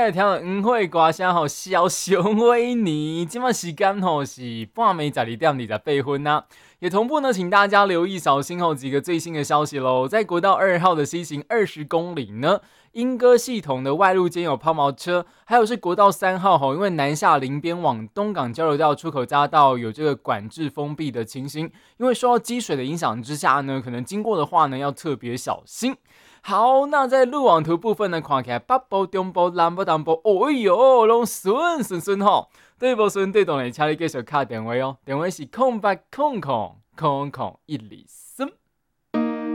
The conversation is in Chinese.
来听到黄火歌声吼，小熊维尼，今晚时间吼是半暝12:28呐。也同步呢，请大家留意小心后几个最新的消息喽。在国道2号的西行20公里呢，莺歌系统的外路间有抛锚车，还有是国道3号吼，因为南下林边往东港交流道出口匝道有这个管制封闭的情形，因为受到积水的影响之下呢，可能经过的话呢要特别小心。好，那在路网图部分呢，看起来北部、中部、南部、东部，哦哟，拢顺吼。对无顺对动的，请你继续打电话哦，电话是080000000123。